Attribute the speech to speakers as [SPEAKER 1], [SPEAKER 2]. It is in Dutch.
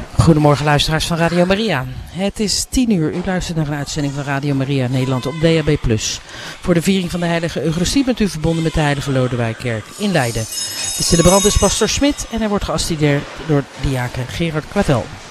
[SPEAKER 1] Goedemorgen luisteraars van Radio Maria. Het is 10 uur. U luistert naar een uitzending van Radio Maria Nederland op DAB+. Voor de viering van de heilige Eucharistie bent u verbonden met de heilige Lodewijkkerk in Leiden. De celebrant is pastor Smit en hij wordt geassisteerd door diaken Gerard Kwartel.